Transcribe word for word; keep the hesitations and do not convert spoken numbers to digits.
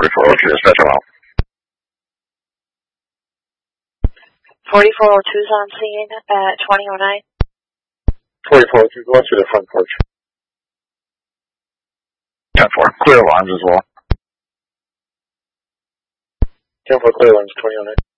forty-four oh two, dispatch I'm out. forty-four oh two is on scene at twenty oh nine. forty-four oh two, go through the front porch. ten four, clear alarms as well. ten four, clear alarms, twenty oh nine.